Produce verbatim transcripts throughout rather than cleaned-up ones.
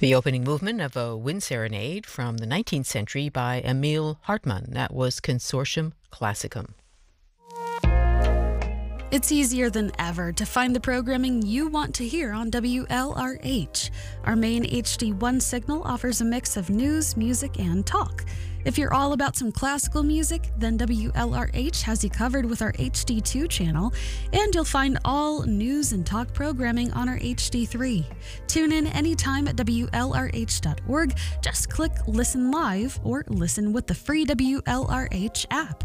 The opening movement of a wind serenade from the nineteenth century by Emil Hartmann. That was Consortium Classicum. It's easier than ever to find the programming you want to hear on W L R H. Our main H D one signal offers a mix of news, music, and talk. If you're all about some classical music, then W L R H has you covered with our H D two channel, and you'll find all news and talk programming on our H D three. Tune in anytime at W L R H dot org. Just click Listen Live or listen with the free W L R H app.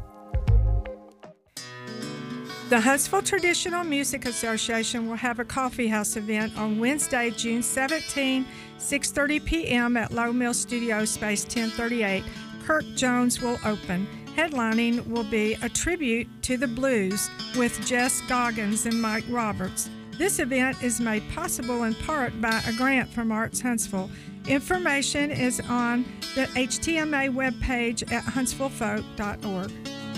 The Huntsville Traditional Music Association will have a coffee house event on Wednesday, June seventeenth, six thirty p.m. at Low Mill Studio Space ten thirty-eight. Kirk Jones will open. Headlining will be a tribute to the blues with Jess Goggins and Mike Roberts. This event is made possible in part by a grant from Arts Huntsville. Information is on the H T M A webpage at huntsville folk dot org.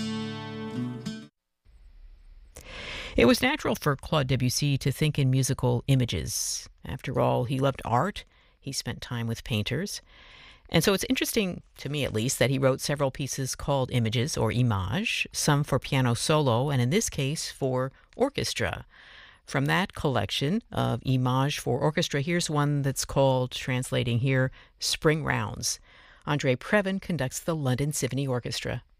It was natural for Claude Debussy to think in musical images. After all, he loved art. He spent time with painters. And so it's interesting, to me at least, that he wrote several pieces called Images, or Images, some for piano solo, and in this case for orchestra. From that collection of Images for orchestra, here's one that's called, translating here, Spring Rounds. Andre Previn conducts the London Symphony Orchestra.